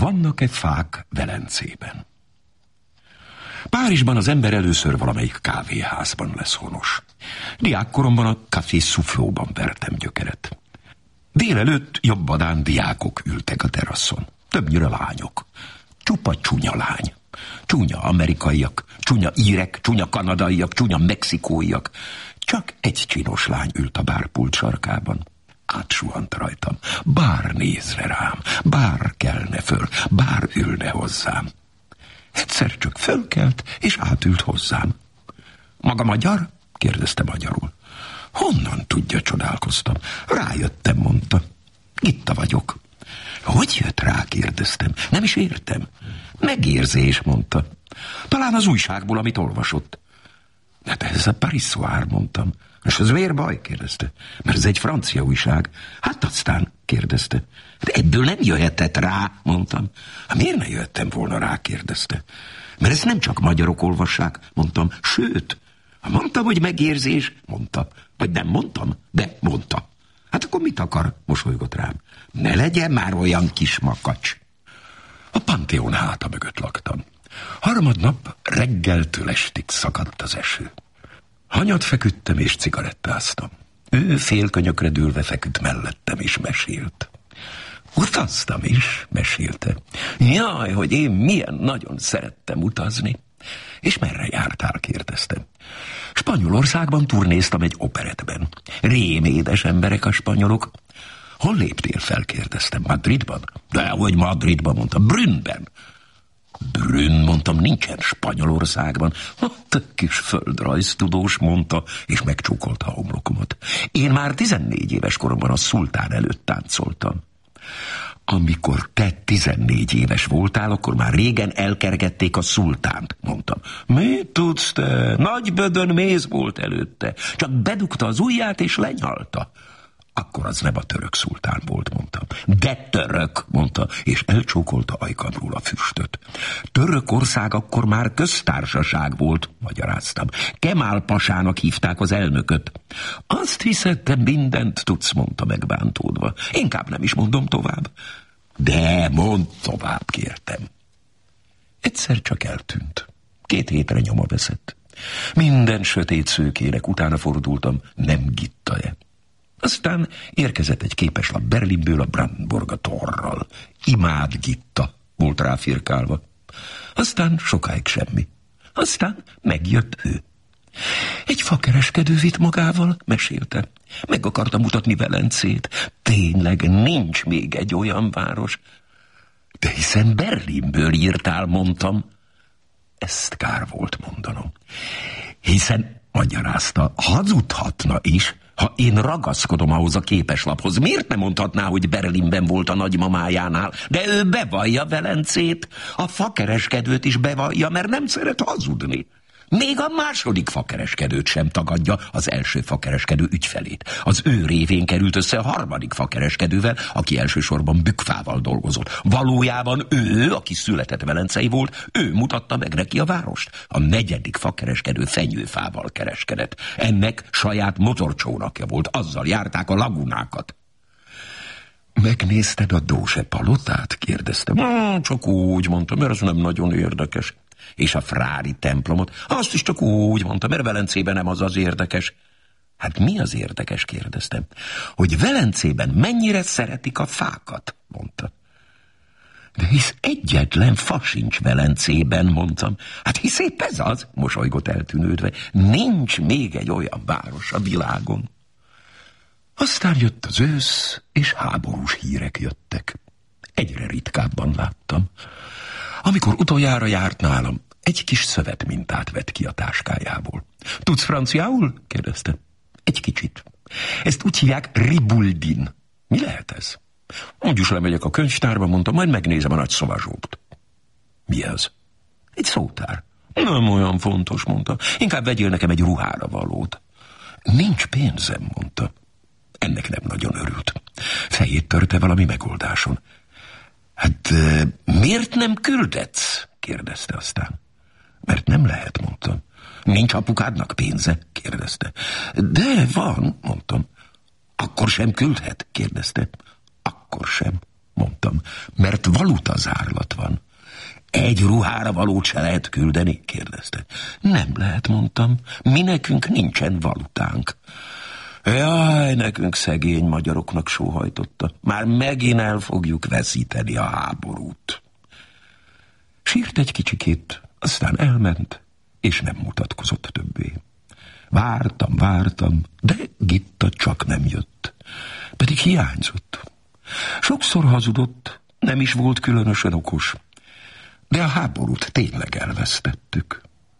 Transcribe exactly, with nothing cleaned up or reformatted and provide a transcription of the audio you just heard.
Vannak-e fák Velencében? Párizsban az ember először valamelyik kávéházban lesz honos. Diákkoromban a Café Soufflóban vertem gyökeret. Délelőtt jobbadán diákok ültek a teraszon. Többnyire lányok. Csupa csúnya lány. Csúnya amerikaiak, csúnya írek, csúnya kanadaiak, csúnya mexikóiak. Csak egy csinos lány ült a bárpult sarkában. Átsuhant rajtam. Bár nézne rám, bár kelne föl, bár ülne hozzám. Egyszer csak fölkelt, és átült hozzám. Maga magyar? Kérdezte magyarul. Honnan tudja, csodálkoztam. Rájöttem, mondta. Gitta vagyok. Hogy jött rá, kérdeztem. Nem is értem. Megérzés, mondta. Talán az újságból, amit olvasott. De ez a Paris Soir, mondtam. És ez miért baj? Kérdezte. Mert ez egy francia újság. Hát aztán, kérdezte. De ebből nem jöhetett rá, mondtam. Hát miért ne jöttem volna rá, kérdezte. Mert ezt nem csak magyarok olvassák, mondtam. Sőt, mondtam, hogy megérzés, mondta. Vagy nem mondtam, de mondta. Hát akkor mit akar? Mosolygott rám. Ne legyen már olyan kis makacs. A Pantheon háta mögött laktam. Harmadnap reggeltől estig szakadt az eső. Hanyat feküdtem és cigarettáztam. Ő félkönyökre dőlve feküdt mellettem és mesélt. Utaztam is, mesélte. Jaj, hogy én milyen nagyon szerettem utazni. És merre jártál, kérdeztem. Spanyolországban turnéztam egy operettben. Rémédes emberek a spanyolok. Hol léptél fel, kérdeztem. Madridban? Dehogy Madridban, mondtam. Brünnben. Brünn, mondtam, nincsen Spanyolországban. Hát, kis földrajztudós, mondta, és megcsókolta a homlokomat. Én már tizennégy éves koromban a szultán előtt táncoltam. Amikor te tizennégy éves voltál, akkor már régen elkergették a szultánt, mondtam. Mit tudsz te? Nagy bödön méz volt előtte. Csak bedugta az ujját és lenyalta. Akkor az nem a török szultán volt, mondtam. De török, mondta, és elcsókolta ajkamról a füstöt. Törökország akkor már köztársaság volt, magyaráztam. Kemál pasának hívták az elnököt. Azt hiszed, te mindent tudsz, mondta megbántódva. Inkább nem is mondom tovább. De mondd tovább, kértem. Egyszer csak eltűnt. Két hétre nyoma veszett. Minden sötét szőkének utána fordultam, nem Gitta-e. Aztán érkezett egy képeslap Berlinből a Brandenburger Torral. Imád Gitta, volt rá firkálva. Aztán sokáig semmi. Aztán megjött ő. Egy fakereskedő vitt magával, mesélte. Meg akarta mutatni Velencét. Tényleg nincs még egy olyan város. De hiszen Berlinből írtál, mondtam. Ezt kár volt mondanom. Hiszen, magyarázta, hazudhatna is, ha én ragaszkodom ahhoz a képeslaphoz. Miért nem mondhatná, hogy Berlinben volt a nagymamájánál? De ő bevallja Velencét. A fakereskedőt is bevallja, mert nem szeret hazudni. Még a második fakereskedőt sem tagadja, az első fakereskedő ügyfelét. Az ő révén került össze a harmadik fakereskedővel, aki elsősorban bükfával dolgozott. Valójában ő, aki született velencei volt, ő mutatta meg neki a várost. A negyedik fakereskedő fenyőfával kereskedett. Ennek saját motorcsónakja volt, azzal járták a lagunákat. Megnézted a Dózse palotát? Kérdeztem. Hmm, csak úgy, mondtam, mert az nem nagyon érdekes. És a Frári templomot? Azt is csak úgy, mondta, mert Velencében nem az az érdekes. Hát mi az érdekes, kérdeztem. Hogy Velencében mennyire szeretik a fákat, mondta. De hisz egyetlen fa sincs Velencében, mondtam. Hát hisz épp ez az, mosolygott eltűnődve. Nincs még egy olyan város a világon. Aztán jött az ősz, és háborús hírek jöttek. Egyre ritkábban láttam. Amikor utoljára járt nálam, egy kis szövetmintát vett ki a táskájából. Tudsz franciául? Kérdezte. Egy kicsit. Ezt úgy hívják ribuldin. Mi lehet ez? Úgyis lemegyek a könyvtárba, mondta, majd megnézem a nagy szovazsót. Mi ez? Egy szótár. Nem olyan fontos, mondta. Inkább vegyél nekem egy ruhára valót. Nincs pénzem, mondta. Ennek nem nagyon örült. Fejét törte valami megoldáson. Hát miért nem küldetsz? Kérdezte aztán. Mert nem lehet, mondtam. Nincs apukádnak pénze? Kérdezte. De van, mondtam. Akkor sem küldhet? Kérdezte. Akkor sem, mondtam. Mert valutazárlat van. Egy ruhára valót se lehet küldeni? Kérdezte. Nem lehet, mondtam. Mi nekünk nincsen valutánk. Jaj, nekünk szegény magyaroknak sóhajtotta. Már megint el fogjuk veszíteni a háborút. Sírt egy kicsikét, aztán elment, és nem mutatkozott többé. Vártam, vártam, de Gitta csak nem jött. Pedig hiányzott. Sokszor hazudott, nem is volt különösen okos. De a háborút tényleg elvesztettük.